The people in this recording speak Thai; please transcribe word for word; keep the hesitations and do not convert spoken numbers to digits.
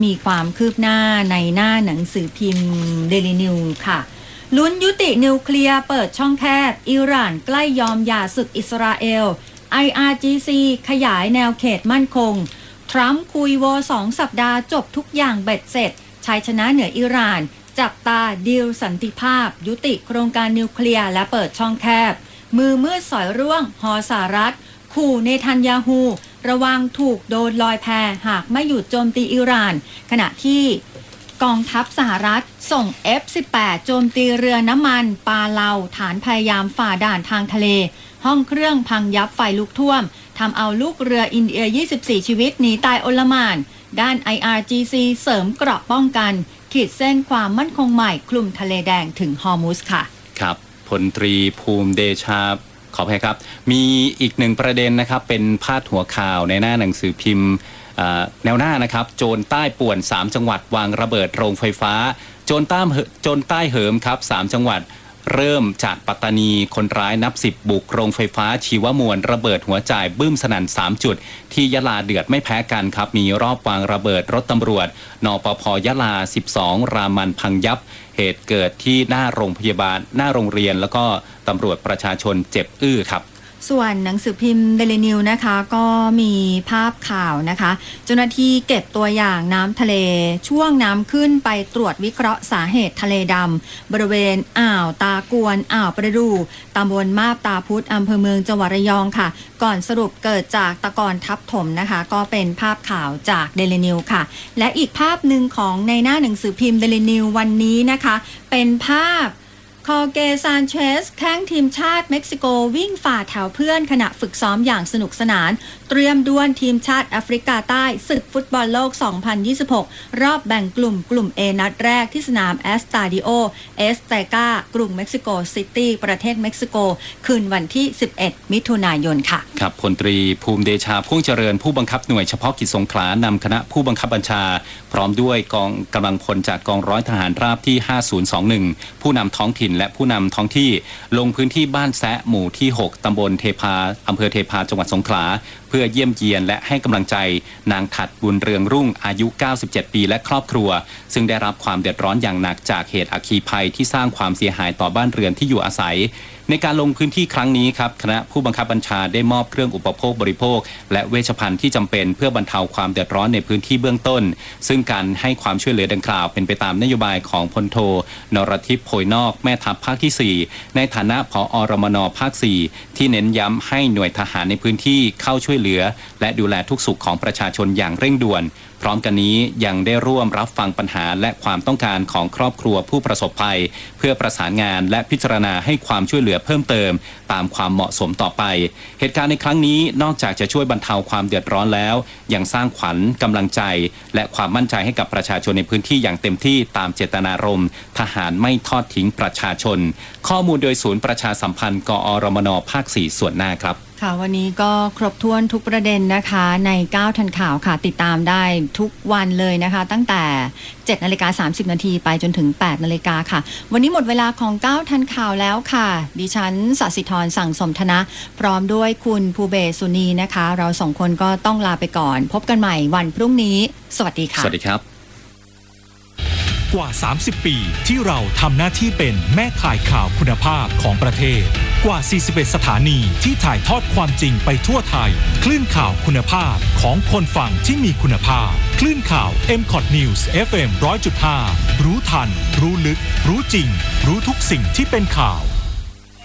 มีความคืบหน้าในหน้าหนังสือพิมพ์ Daily News ค่ะลุ้นยุตินิวเคลียร์เปิดช่องแคบอิหร่านใกล้ยอมหย่าศึกอิสราเอล ไอ อาร์ จี ซี ขยายแนวเขตมั่นคงทรัมป์คุยวอสองสัปดาห์จบทุกอย่างเบ็ดเสร็จชัยชนะเหนืออิหร่านจับตาดีลสันติภาพยุติโครงการนิวเคลียร์และเปิดช่องแคบมือมืดสอยร่วงหอสหรัฐขู่เนทันยาฮูระวังถูกโดนลอยแพหากไม่หยุดโจมตีอิหร่านขณะที่กองทัพสหรัฐส่ง เอฟ สิบแปด โจมตีเรือน้ำมันปาเลาฐานพยายามฝ่าด่านทางทะเลห้องเครื่องพังยับไฟลุกท่วมทำเอาลูกเรืออินเดียยี่สิบสี่ชีวิตหนีตายโอลหม่านด้าน ไอ อาร์ จี ซี เสริมเกราะป้องกันขีดเส้นความมั่นคงใหม่คลุมทะเลแดงถึงฮอร์มุซค่ะครับพลตรีภูมิเดชาขออภัยครับมีอีกหนึ่งประเด็นนะครับเป็นพาดหัวข่าวในหน้าหนังสือพิมพ์แนวหน้านะครับโจรใต้ป่วนสามจังหวัดวางระเบิดโรงไฟฟ้าโจรใต้โจรใต้เหิมครับสามจังหวัดเริ่มจากปัตตานีคนร้ายนับสิบบุกโรงไฟฟ้าชีวมวลระเบิดหัวจ่ายบึ้มสนั่นสามจุดที่ยะลาเดือดไม่แพ้กันครับมีรอบวางระเบิดรถตำรวจนปภยะลาสิบสองรามันพังยับเหตุเกิดที่หน้าโรงพยาบาลหน้าโรงเรียนแล้วก็ตำรวจประชาชนเจ็บอื้อครับส่วนหนังสือพิมพ์ Daily News นะคะก็มีภาพข่าวนะคะเจ้าหน้าที่เก็บตัวอย่างน้ำทะเลช่วงน้ำขึ้นไปตรวจวิเคราะห์สาเหตุทะเลดำบริเวณอ่าวตากวนอ่าวประดูตำบลมาบตาพุธอำเภอเมืองจังหวัดระยองค่ะก่อนสรุปเกิดจากตะกอนทับถมนะคะก็เป็นภาพข่าวจาก Daily News ค่ะและอีกภาพหนึ่งของในหน้าหนังสือพิมพ์ Daily News วันนี้นะคะเป็นภาพคอเกซานเชสแข้งทีมชาติเม็กซิโกวิ่งฝ่าแถวเพื่อนขณะฝึกซ้อมอย่างสนุกสนานเตรียมดวลทีมชาติแอฟริกาใต้ศึกฟุตบอลโลก สองพันยี่สิบหก รอบแบ่งกลุ่มกลุ่ม A นัดแรกที่สนามแอสตาดิโอเอสเตกากรุงเม็กซิโกซิตี้ประเทศเม็กซิโกคืนวันที่สิบเอ็ดมิถุนายนค่ะครับพลตรีภูมิเดชาพ่วงเจริญผู้บังคับหน่วยเฉพาะกิจสงขลานำคณะผู้บังคับบัญชาพร้อมด้วยกองกำลังพลจากกองร้อยทหารราบที่ห้าศูนย์สองหนึ่งผู้นำท้องถิ่นและผู้นำท้องที่ลงพื้นที่บ้านแซะหมู่ที่หกตำบลเทพาอำเภอเทพาจังหวัดสงขลาเพื่อเยี่ยมเยียนและให้กำลังใจนางถัดบุญเรืองรุ่งอายุเก้าสิบเจ็ดปีและครอบครัวซึ่งได้รับความเดือดร้อนอย่างหนักจากเหตุอัคคีภัยที่สร้างความเสียหายต่อบ้านเรือนที่อยู่อาศัยในการลงพื้นที่ครั้งนี้ครับคณะผู้บังคับบัญชาได้มอบเครื่องอุปโภคบริโภคและเวชภัณฑ์ที่จำเป็นเพื่อบรรเทาความเดือดร้อนในพื้นที่เบื้องต้นซึ่งการให้ความช่วยเหลือดังกล่าวเป็นไปตามนโยบายของพลโทนรทิพย์โพยนอกแม่ทัพภาคที่สี่ในฐานะผอ.รมน.ภาคสี่ที่เน้นย้ำให้หน่วยทหารในพื้นที่เข้าช่วยเหลือและดูแลทุกสุขของประชาชนอย่างเร่งด่วนพร้อมกันนี้ยังได้ร่วมรับฟังปัญหาและความต้องการของครอบครัวผู้ประสบภัยเพื่อประสานงานและพิจารณาให้ความช่วยเหลือเพิ่มเติมตามความเหมาะสมต่อไปเหตุการณ์ในครั้งนี้นอกจากจะช่วยบรรเทาความเดือดร้อนแล้วยังสร้างขวัญกำลังใจและความมั่นใจให้กับประชาชนในพื้นที่อย่างเต็มที่ตามเจตนารมณ์ทหารไม่ทอดทิ้งประชาชนข้อมูลโดยศูนย์ประชาสัมพันธ์กอรมน.ภาคสี่ส่วนหน้าครับค่ะวันนี้ก็ครบถ้วนทุกประเด็นนะคะในเก้าทันข่าวค่ะติดตามได้ทุกวันเลยนะคะตั้งแต่เจ็ดนาฬิกาสามสิบนาทีไปจนถึงแปดนาฬิกาค่ะวันนี้หมดเวลาของเก้าทันข่าวแล้วค่ะดิฉันศศิธรสั่งสมธนะพร้อมด้วยคุณภูเบศสุนีนะคะเราสองคนก็ต้องลาไปก่อนพบกันใหม่วันพรุ่งนี้สวัสดีค่ะสวัสดีครับกว่าสามสิบปีที่เราทำหน้าที่เป็นแม่ข่ายข่าวคุณภาพของประเทศกว่าสี่สิบเอ็ดสถานีที่ถ่ายทอดความจริงไปทั่วไทยคลื่นข่าวคุณภาพของคนฟังที่มีคุณภาพคลื่นข่าว เอ็ม คอท News เอฟ เอ็ม หนึ่งร้อยจุดห้า รู้ทันรู้ลึกรู้จริงรู้ทุกสิ่งที่เป็นข่าว